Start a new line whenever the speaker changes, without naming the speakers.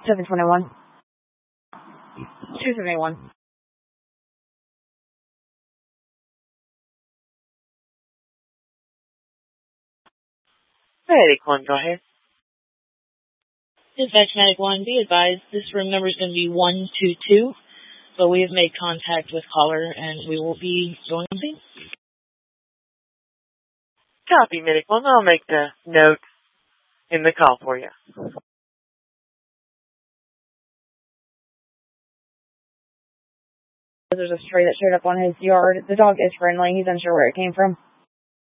721. 271.
Medic 1, go ahead.
Dispatch Medic 1, be advised, this room number is going to be 122, but we have made contact with caller and we will be going on scene.
Copy, Medic 1. I'll make the note in the call for you.
There's a stray that showed up on his yard. The dog is friendly. He's unsure where it came from.